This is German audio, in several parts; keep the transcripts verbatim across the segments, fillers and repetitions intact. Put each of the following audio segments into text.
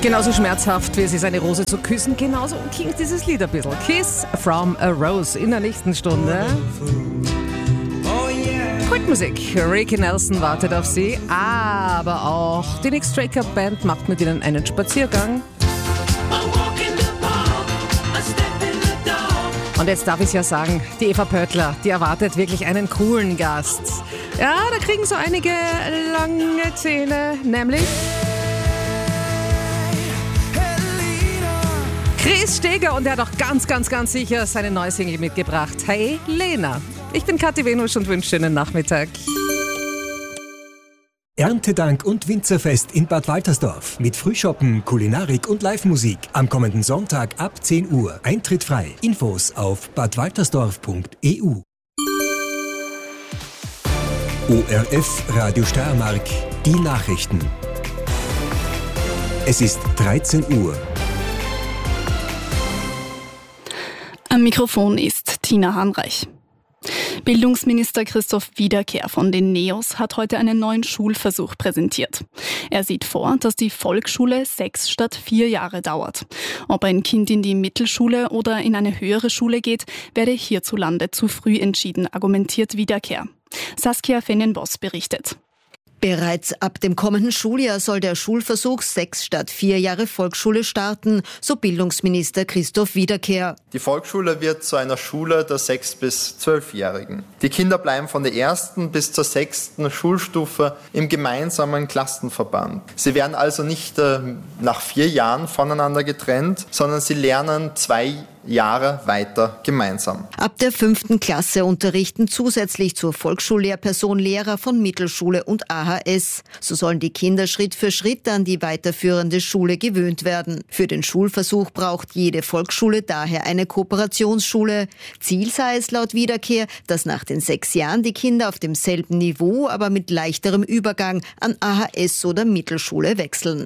Genauso schmerzhaft, wie es ist, eine Rose zu küssen, genauso klingt dieses Lied ein bisschen. Kiss from a Rose in der nächsten Stunde. Kultmusik. Ricky Nelson wartet auf Sie, aber auch die Nick Straker Band macht mit Ihnen einen Spaziergang. Und jetzt darf ich es ja sagen, die Eva Pöttler, die erwartet wirklich einen coolen Gast. Ja, da kriegen so einige lange Zähne, nämlich Chris Steger, und er hat auch ganz, ganz, ganz sicher seine neue Single mitgebracht. Hey Lena. Ich bin Kathi Venusch und wünsche schönen Nachmittag. Erntedank und Winzerfest in Bad Waltersdorf mit Frühschoppen, Kulinarik und Live-Musik. Am kommenden Sonntag ab zehn Uhr. Eintritt frei. Infos auf badwaltersdorf punkt e u. O R F Radio Steiermark. Die Nachrichten. Es ist dreizehn Uhr. Am Mikrofon ist Tina Hanreich. Bildungsminister Christoph Wiederkehr von den NEOS hat heute einen neuen Schulversuch präsentiert. Er sieht vor, dass die Volksschule sechs statt vier Jahre dauert. Ob ein Kind in die Mittelschule oder in eine höhere Schule geht, werde hierzulande zu früh entschieden, argumentiert Wiederkehr. Saskia Fennenboss berichtet. Bereits ab dem kommenden Schuljahr soll der Schulversuch sechs statt vier Jahre Volksschule starten, so Bildungsminister Christoph Wiederkehr. Die Volksschule wird zu einer Schule der sechs- bis zwölfjährigen. Die Kinder bleiben von der ersten bis zur sechsten Schulstufe im gemeinsamen Klassenverband. Sie werden also nicht äh, nach vier Jahren voneinander getrennt, sondern sie lernen zwei Jahre weiter gemeinsam. Ab der fünften Klasse unterrichten zusätzlich zur Volksschullehrperson Lehrer von Mittelschule und A H S. So sollen die Kinder Schritt für Schritt an die weiterführende Schule gewöhnt werden. Für den Schulversuch braucht jede Volksschule daher eine Kooperationsschule. Ziel sei es laut Wiederkehr, dass nach den sechs Jahren die Kinder auf demselben Niveau, aber mit leichterem Übergang an A H S oder Mittelschule wechseln.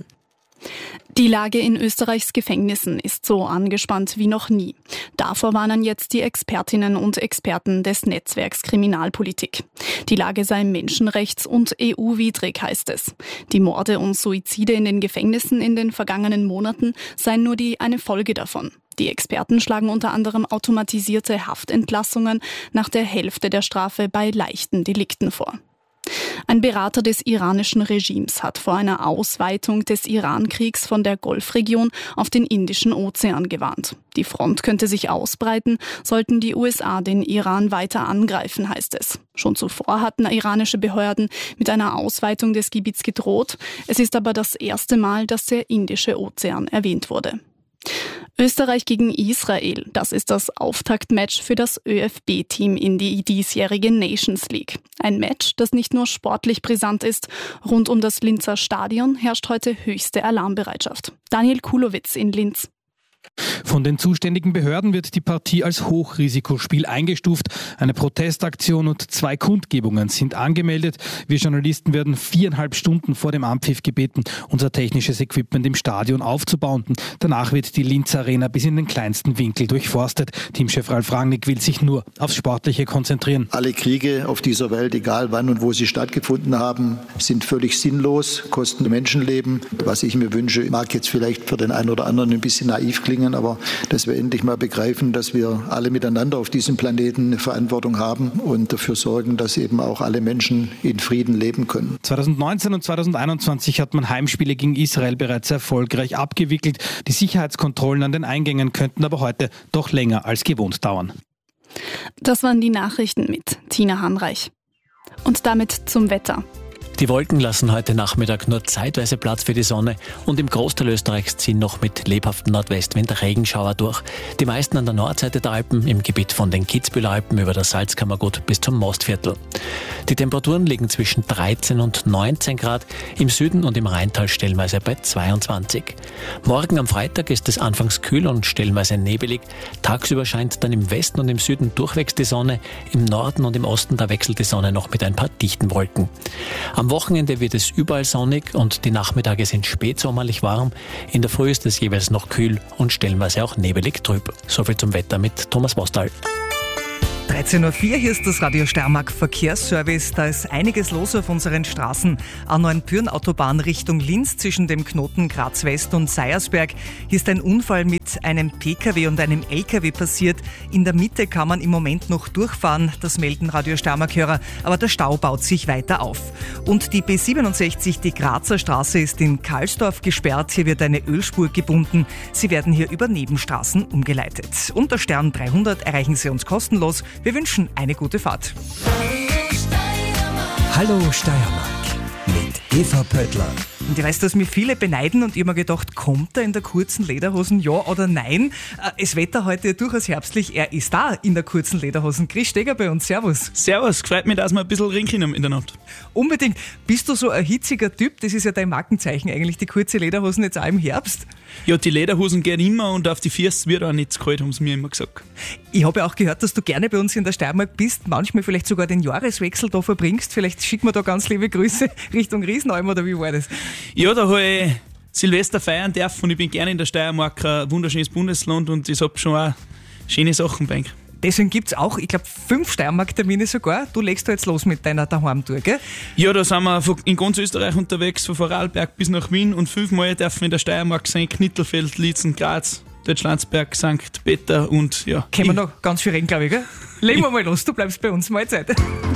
Die Lage in Österreichs Gefängnissen ist so angespannt wie noch nie. Davor warnen jetzt die Expertinnen und Experten des Netzwerks Kriminalpolitik. Die Lage sei menschenrechts- und E U-widrig, heißt es. Die Morde und Suizide in den Gefängnissen in den vergangenen Monaten seien nur die eine Folge davon. Die Experten schlagen unter anderem automatisierte Haftentlassungen nach der Hälfte der Strafe bei leichten Delikten vor. Ein Berater des iranischen Regimes hat vor einer Ausweitung des Iran-Kriegs von der Golfregion auf den Indischen Ozean gewarnt. Die Front könnte sich ausbreiten, sollten die U S A den Iran weiter angreifen, heißt es. Schon zuvor hatten iranische Behörden mit einer Ausweitung des Gebiets gedroht. Es ist aber das erste Mal, dass der Indische Ozean erwähnt wurde. Österreich gegen Israel, das ist das Auftaktmatch für das ÖFB-Team in die diesjährige Nations League. Ein Match, das nicht nur sportlich brisant ist. Rund um das Linzer Stadion herrscht heute höchste Alarmbereitschaft. Daniel Kulowitz in Linz. Von den zuständigen Behörden wird die Partie als Hochrisikospiel eingestuft. Eine Protestaktion und zwei Kundgebungen sind angemeldet. Wir Journalisten werden viereinhalb Stunden vor dem Anpfiff gebeten, unser technisches Equipment im Stadion aufzubauen. Danach wird die Linzer Arena bis in den kleinsten Winkel durchforstet. Teamchef Ralf Rangnick will sich nur aufs Sportliche konzentrieren. Alle Kriege auf dieser Welt, egal wann und wo sie stattgefunden haben, sind völlig sinnlos, kosten Menschenleben. Was ich mir wünsche, mag jetzt vielleicht für den einen oder anderen ein bisschen naiv klingen, aber dass wir endlich mal begreifen, dass wir alle miteinander auf diesem Planeten eine Verantwortung haben und dafür sorgen, dass eben auch alle Menschen in Frieden leben können. zwanzig neunzehn und zwanzig einundzwanzig hat man Heimspiele gegen Israel bereits erfolgreich abgewickelt. Die Sicherheitskontrollen an den Eingängen könnten aber heute doch länger als gewohnt dauern. Das waren die Nachrichten mit Tina Hanreich. Und damit zum Wetter. Die Wolken lassen heute Nachmittag nur zeitweise Platz für die Sonne und im Großteil Österreichs ziehen noch mit lebhaftem Nordwestwind Regenschauer durch. Die meisten an der Nordseite der Alpen, im Gebiet von den Kitzbüheler Alpen über das Salzkammergut bis zum Mostviertel. Die Temperaturen liegen zwischen dreizehn und neunzehn Grad, im Süden und im Rheintal stellenweise bei zweiundzwanzig. Morgen am Freitag ist es anfangs kühl und stellenweise nebelig. Tagsüber scheint dann im Westen und im Süden durchwegs die Sonne, im Norden und im Osten da wechselt die Sonne noch mit ein paar dichten Wolken. Am Wochenende wird es überall sonnig und die Nachmittage sind spätsommerlich warm. In der Früh ist es jeweils noch kühl und stellenweise auch nebelig trüb. Soviel zum Wetter mit Thomas Mostal. dreizehn Uhr vier, hier ist das Radio Steiermark Verkehrsservice. Da ist einiges los auf unseren Straßen. A neun Pyrn-Autobahn Richtung Linz zwischen dem Knoten Graz West und Seiersberg. Hier ist ein Unfall mit einem P K W und einem L K W passiert. In der Mitte kann man im Moment noch durchfahren, das melden Radio Steiermark-Hörer, aber der Stau baut sich weiter auf. Und die B siebenundsechzig, die Grazer Straße, ist in Karlsdorf gesperrt. Hier wird eine Ölspur gebunden. Sie werden hier über Nebenstraßen umgeleitet. Unter Stern dreihundert erreichen Sie uns kostenlos. Wir wünschen eine gute Fahrt. Hallo Steiermark mit Eva Pöttler. Und ich weiß, dass mir viele beneiden und ich habe mir gedacht, kommt er in der kurzen Lederhosen, ja oder nein? Das Wetter heute durchaus herbstlich, er ist da in der kurzen Lederhosen. Chris Steger bei uns, servus. Servus, freut mich, dass wir ein bisschen ringen haben in der Nacht. Unbedingt. Bist du so ein hitziger Typ? Das ist ja dein Markenzeichen eigentlich, die kurze Lederhosen jetzt auch im Herbst. Ja, die Lederhosen gehen immer und auf die Füße wird auch nicht zu kalt, haben sie mir immer gesagt. Ich habe ja auch gehört, dass du gerne bei uns in der Steiermark bist, manchmal vielleicht sogar den Jahreswechsel da verbringst. Vielleicht schicken wir da ganz liebe Grüße Richtung Riesenalm, oder wie war das? Ja, da habe ich Silvester feiern dürfen und ich bin gerne in der Steiermark, ein wunderschönes Bundesland und ich habe schon auch schöne Sachen bei. Deswegen gibt es auch, ich glaube, fünf Steiermark-Termine sogar. Du legst da jetzt los mit deiner Daheim-Tour, gell? Ja, da sind wir in ganz Österreich unterwegs, von Vorarlberg bis nach Wien und fünfmal dürfen wir in der Steiermark sein, Knittelfeld, Liezen, Graz, Deutschlandsberg, Sankt Peter und ja. Können wir noch ganz viel reden, glaube ich, gell? Legen wir mal los, du bleibst bei uns, Mahlzeit.